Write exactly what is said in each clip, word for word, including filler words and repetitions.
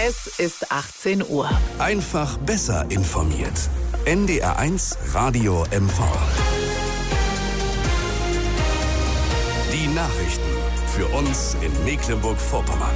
Es ist achtzehn Uhr. Einfach besser informiert. N D R eins Radio M V. Die Nachrichten für uns in Mecklenburg-Vorpommern.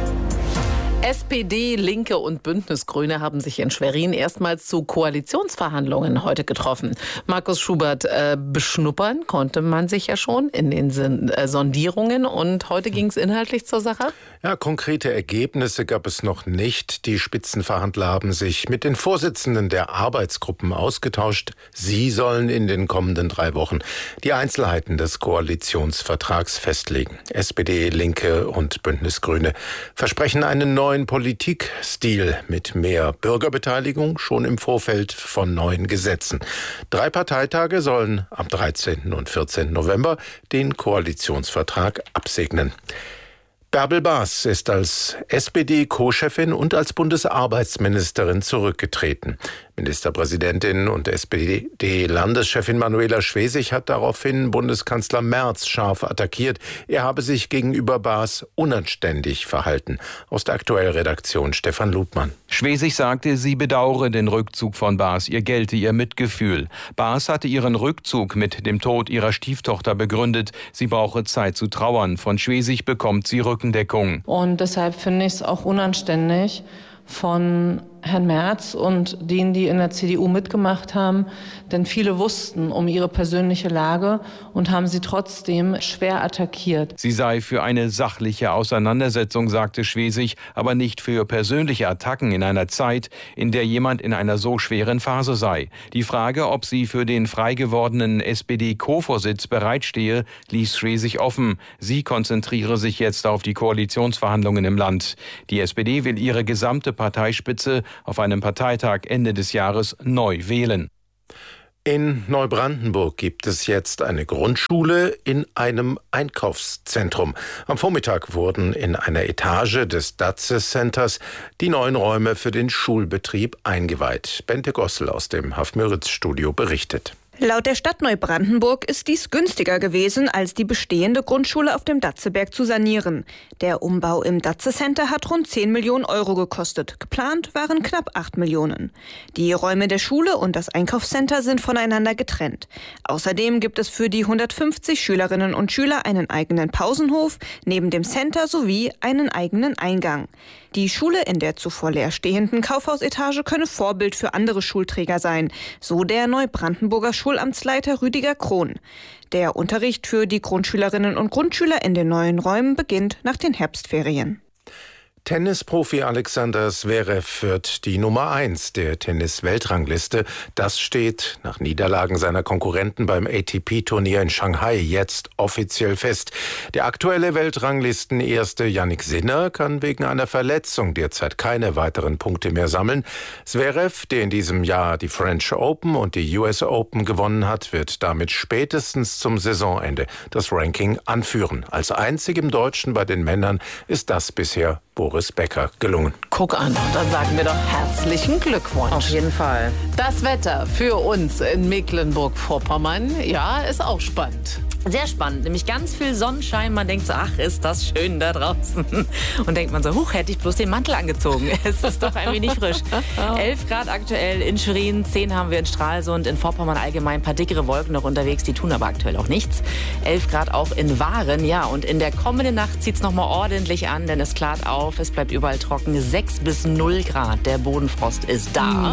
S P D, Linke und Bündnis-Grüne haben sich in Schwerin erstmals zu Koalitionsverhandlungen heute getroffen. Markus Schubert, äh, beschnuppern konnte man sich ja schon in den Sin- äh, Sondierungen und heute ging es inhaltlich zur Sache? Ja, konkrete Ergebnisse gab es noch nicht. Die Spitzenverhandler haben sich mit den Vorsitzenden der Arbeitsgruppen ausgetauscht. Sie sollen in den kommenden drei Wochen die Einzelheiten des Koalitionsvertrags festlegen. S P D, Linke und Bündnis-Grüne versprechen einen neuen Politikstil mit mehr Bürgerbeteiligung schon im Vorfeld von neuen Gesetzen. Drei Parteitage sollen am dreizehnten und vierzehnten November den Koalitionsvertrag absegnen. Bärbel Baas ist als S P D-Co-Chefin und als Bundesarbeitsministerin zurückgetreten. Ministerpräsidentin und S P D-Landeschefin Manuela Schwesig hat daraufhin Bundeskanzler Merz scharf attackiert. Er habe sich gegenüber Baas unanständig verhalten. Aus der Aktuell-Redaktion Stefan Ludmann. Schwesig sagte, sie bedauere den Rückzug von Baas, ihr gelte ihr Mitgefühl. Baas hatte ihren Rückzug mit dem Tod ihrer Stieftochter begründet. Sie brauche Zeit zu trauern. Von Schwesig bekommt sie Rückendeckung. Und deshalb finde ich es auch unanständig von Herrn Merz und denen, die in der C D U mitgemacht haben, denn viele wussten um ihre persönliche Lage und haben sie trotzdem schwer attackiert. Sie sei für eine sachliche Auseinandersetzung, sagte Schwesig, aber nicht für persönliche Attacken in einer Zeit, in der jemand in einer so schweren Phase sei. Die Frage, ob sie für den frei gewordenen S P D-Co-Vorsitz bereitstehe, ließ Schwesig offen. Sie konzentriere sich jetzt auf die Koalitionsverhandlungen im Land. Die S P D will ihre gesamte Parteispitze auf einem Parteitag Ende des Jahres neu wählen. In Neubrandenburg gibt es jetzt eine Grundschule in einem Einkaufszentrum. Am Vormittag wurden in einer Etage des Datze Centers die neuen Räume für den Schulbetrieb eingeweiht. Bente Gossel aus dem Hafmüritz-Studio berichtet. Laut der Stadt Neubrandenburg ist dies günstiger gewesen, als die bestehende Grundschule auf dem Datzeberg zu sanieren. Der Umbau im Datze Center hat rund zehn Millionen Euro gekostet. Geplant waren knapp acht Millionen. Die Räume der Schule und das Einkaufscenter sind voneinander getrennt. Außerdem gibt es für die hundertfünfzig Schülerinnen und Schüler einen eigenen Pausenhof, neben dem Center sowie einen eigenen Eingang. Die Schule in der zuvor leerstehenden Kaufhausetage könne Vorbild für andere Schulträger sein, so der Neubrandenburger Schulamtsleiter Rüdiger Krohn. Der Unterricht für die Grundschülerinnen und Grundschüler in den neuen Räumen beginnt nach den Herbstferien. Tennisprofi Alexander Zverev führt die Nummer eins der Tennis-Weltrangliste. Das steht nach Niederlagen seiner Konkurrenten beim A T P-Turnier in Shanghai jetzt offiziell fest. Der aktuelle Weltranglistenerste Jannik Sinner kann wegen einer Verletzung derzeit keine weiteren Punkte mehr sammeln. Zverev, der in diesem Jahr die French Open und die U S Open gewonnen hat, wird damit spätestens zum Saisonende das Ranking anführen. Als einzigem Deutschen bei den Männern ist das bisher Boris Becker gelungen. Guck an, da sagen wir doch herzlichen Glückwunsch. Auf jeden Fall. Das Wetter für uns in Mecklenburg-Vorpommern, ja, ist auch spannend. Sehr spannend, nämlich ganz viel Sonnenschein. Man denkt so, ach, ist das schön da draußen. Und denkt man so, huch, hätte ich bloß den Mantel angezogen. Es ist doch ein wenig frisch. elf Grad aktuell in Schwerin, zehn haben wir in Stralsund, in Vorpommern allgemein ein paar dickere Wolken noch unterwegs, die tun aber aktuell auch nichts. elf Grad auch in Waren, ja, und in der kommenden Nacht zieht es nochmal ordentlich an, denn es klart auf, es bleibt überall trocken, sechs bis null Grad, der Bodenfrost ist da.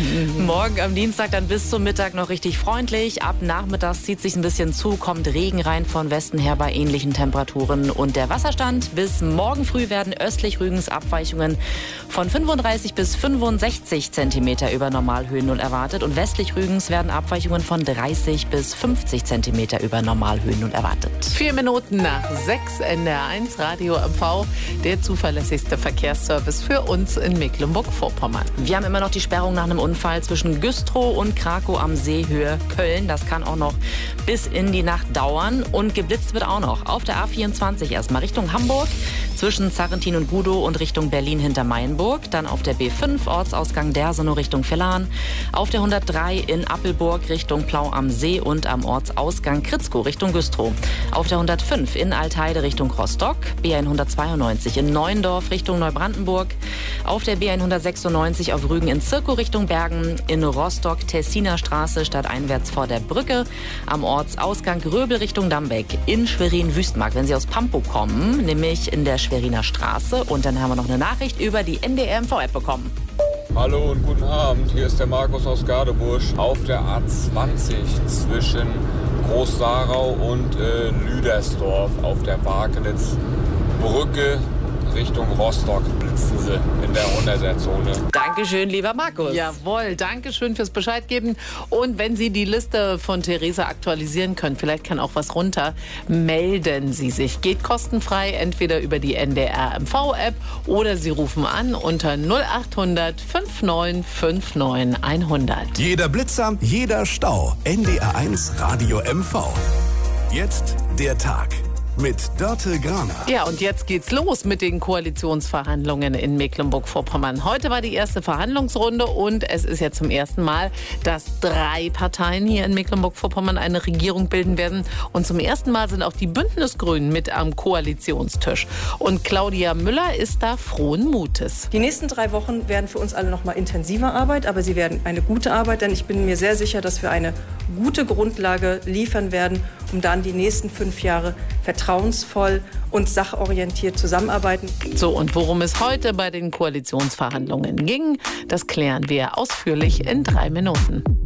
Morgen am Dienstag dann bis zum Mittag noch richtig freundlich, ab nachmittags zieht es sich ein bisschen zu, kommt Regen rein von Westen her bei ähnlichen Temperaturen. Und der Wasserstand bis morgen früh werden östlich Rügens Abweichungen von fünfunddreißig bis fünfundsechzig Zentimeter über Normalhöhen null erwartet. Und westlich Rügens werden Abweichungen von dreißig bis fünfzig Zentimeter über Normalhöhen null erwartet. Vier Minuten nach sechs, N D R eins Radio M V, der zuverlässigste Verkehrsservice für uns in Mecklenburg-Vorpommern. Wir haben immer noch die Sperrung nach einem Unfall zwischen Güstrow und Krakow am See Höhe Köln. Das kann auch noch bis in die Nacht dauern und geblitzt wird auch noch. Auf der A vierundzwanzig erstmal Richtung Hamburg, zwischen Zarrentin und Gudow und Richtung Berlin hinter Mainburg. Dann auf der B fünf Ortsausgang Dersenow Richtung Villan. Auf der hundertdrei in Appelburg Richtung Plau am See und am Ortsausgang Kritzkow Richtung Güstrow. Auf der hundertfünf in Altheide Richtung Rostock. B hundertzweiundneunzig in Neuendorf Richtung Neubrandenburg. Auf der B hundertsechsundneunzig auf Rügen in Zirkow Richtung Bergen, in Rostock Tessiner Straße stadteinwärts vor der Brücke, am Ortsausgang Röbel Richtung Dambeck, in Schwerin-Wüstmark, wenn Sie aus Pampo kommen, nämlich in der Schweriner Straße. Und dann haben wir noch eine Nachricht über die N D R M V-App bekommen. Hallo und guten Abend, hier ist der Markus aus Gadebusch auf der A zwanzig zwischen Groß-Sarau und äh, Lüdersdorf auf der Wakenitz-Brücke Richtung Rostock blitzen sie in der hunderter-Zone. Dankeschön, lieber Markus. Jawohl, Dankeschön fürs Bescheid geben. Und wenn Sie die Liste von Theresa aktualisieren können, vielleicht kann auch was runter, melden Sie sich. Geht kostenfrei, entweder über die N D R M V-App oder Sie rufen an unter null acht hundert neunundfünfzig neunundfünfzig hundert. Jeder Blitzer, jeder Stau. N D R eins Radio M V. Jetzt der Tag mit Dörte Graner. Ja, und jetzt geht's los mit den Koalitionsverhandlungen in Mecklenburg-Vorpommern. Heute war die erste Verhandlungsrunde und es ist ja zum ersten Mal, dass drei Parteien hier in Mecklenburg-Vorpommern eine Regierung bilden werden. Und zum ersten Mal sind auch die Bündnisgrünen mit am Koalitionstisch. Und Claudia Müller ist da frohen Mutes. Die nächsten drei Wochen werden für uns alle noch mal intensiver Arbeit, aber sie werden eine gute Arbeit, denn ich bin mir sehr sicher, dass wir eine gute Grundlage liefern werden, um dann die nächsten fünf Jahre vertrauensvoll und sachorientiert zusammenarbeiten. So, und worum es heute bei den Koalitionsverhandlungen ging, das klären wir ausführlich in drei Minuten.